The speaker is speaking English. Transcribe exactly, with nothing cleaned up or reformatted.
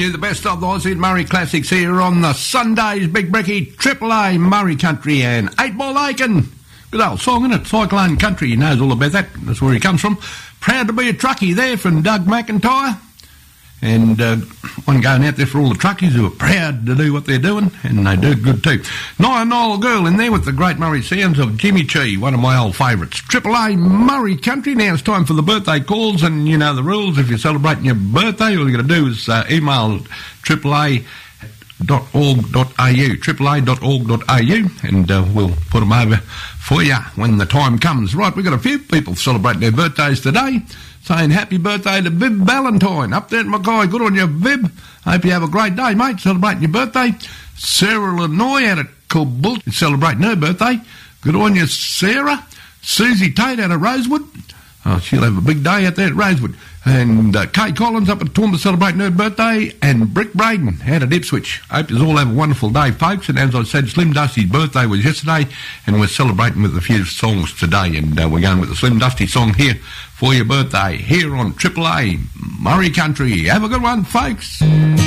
you the best of the Aussie Murray Classics here on the Sunday's Big Bricky, Triple A Murray Country and eight Ball Aiken. Good old song, isn't it? Cyclone Country, he knows all about that. That's where he comes from. Proud to be a truckie there from Doug McIntyre. And uh, one going out there for all the truckies who are proud to do what they're doing, and they do good too. Nine Nile Girl in there with the great Murray sounds of Jimmy Chee, one of my old favourites. Triple A Murray Country. Now it's time for the birthday calls, and you know the rules. If you're celebrating your birthday, all you got to do is uh, email triple A dot org dot a u, triple A dot org dot a u, and uh, we'll put them over for you when the time comes. Right, we've got a few people celebrating their birthdays today, saying happy birthday to Viv Valentine up there at Mackay. Good on you, Viv. Hope you have a great day, mate, celebrating your birthday. Sarah Lanoy out at Coolbull celebrating her birthday. Good on you, Sarah. Susie Tate out of Rosewood. Oh, she'll have a big day out there at Rosewood. And uh, Kay Collins up at Toowoomba celebrating her birthday. And Brick Braden out at Ipswich. Hope you all have a wonderful day, folks. And as I said, Slim Dusty's birthday was yesterday, and we're celebrating with a few songs today. And uh, we're going with the Slim Dusty song here for your birthday, here on Triple A Murray Country. Have a good one, folks.